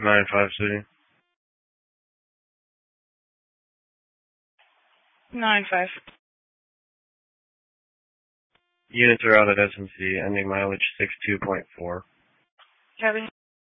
9-5 City. 9-5. Units are out at SNC, ending mileage 62.4. Kevin.